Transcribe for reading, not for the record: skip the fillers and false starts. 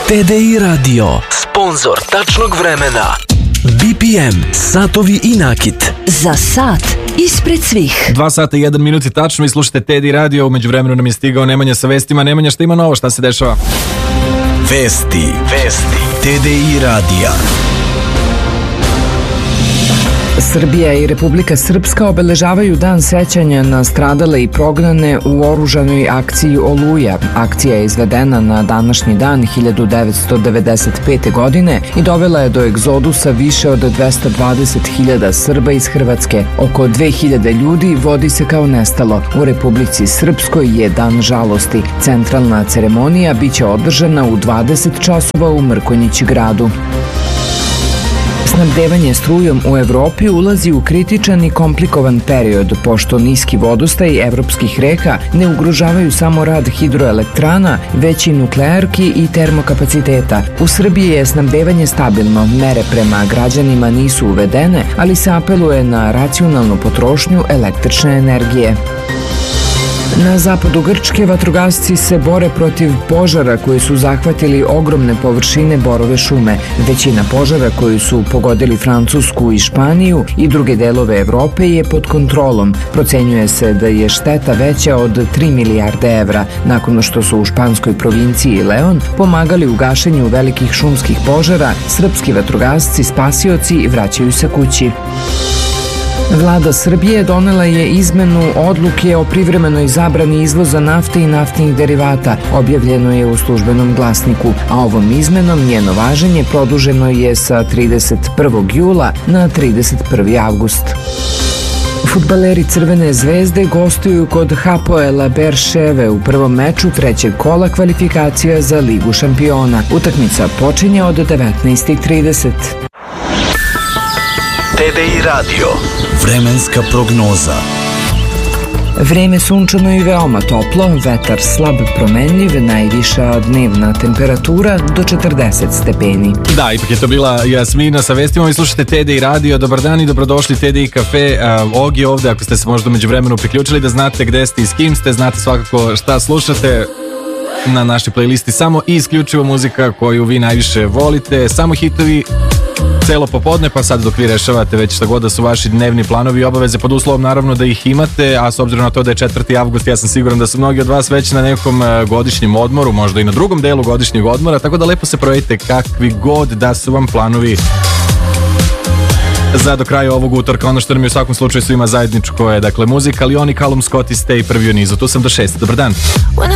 TDI Radio, sponzor tačnog vremena. BPM, satovi i nakit. Za sat ispred svih. 2 sata i 1 minut i tačno i slušate TDI Radio. Umeđu vremenu nam je stigao Nemanja sa vestima. Nemanja, šta ima novo, šta se dešava? Vesti TDI Radija. Srbija i Republika Srpska obeležavaju dan sećanja na stradale i prognane u oružanoj akciji Oluja. Akcija je izvedena na današnji dan 1995. godine i dovela je do egzodusa više od 220.000 Srba iz Hrvatske. Oko 2.000 ljudi vodi se kao nestalo. U Republici Srpskoj je dan žalosti. Centralna ceremonija biće održana u 20 časova u Mrkonjić gradu. Snabdevanje strujom u Evropi ulazi u kritičan i komplikovan period, pošto niski vodostaj evropskih reka ne ugrožavaju samo rad hidroelektrana, već i nuklearki i termokapaciteta. U Srbiji je snabdevanje stabilno, mere prema građanima nisu uvedene, ali se apeluje na racionalnu potrošnju električne energije. Na zapadu Grčke vatrogasci se bore protiv požara koji su zahvatili ogromne površine borove šume. Većina požara koji su pogodili Francusku i Španiju i druge delove Evrope je pod kontrolom. Procenjuje se da je šteta veća od 3 milijarde evra, nakon što su u španskoj provinciji Leon pomagali u gašenju velikih šumskih požara. Srpski vatrogasci, spasioci vraćaju se kući. Vlada Srbije donela je izmenu odluke o privremenoj zabrani izvoza nafte i naftnih derivata. Objavljeno je u službenom glasniku, a ovom izmenom njeno važenje produženo je sa 31. jula na 31. avgust. Fudbaleri Crvene zvezde gostuju kod Hapoela Berševe u prvom meču trećeg kola kvalifikacija za Ligu šampiona. Utakmica počinje od 19:30. TDI Radio, vremenska prognoza. Vreme sunčano i veoma toplo, vetar slab promenljiv, najviša dnevna temperatura do 40 stepeni. Da, ipak je to bila Jasmina sa vestima. Vi slušate TDI Radio, dobar dan i dobrodošli TDI Cafe. Og je ovde, ako ste se možda umeđu vremenu priključili, da znate gde ste i s kim ste, znate svakako šta slušate. Na našoj playlisti samo i isključivo muzika koju vi najviše volite, samo hitovi celo popodne, pa sad dok vi rešavate već šta god da su vaši dnevni planovi i obaveze, pod uslovom naravno da ih imate, a s obzirom na to da je 4. avgust, ja sam siguran da su mnogi od vas već na nekom godišnjem odmoru, možda i na drugom delu godišnjeg odmora, tako da lepo se provedite kakvi god da su vam planovi za do kraja ovog utorka. Ono što nam je u svakom slučaju svima zajedničko je, dakle, muzika, Leoni, Callum Scott i Stay, prvi u nizu. Tu sam do 6. Dobar dan.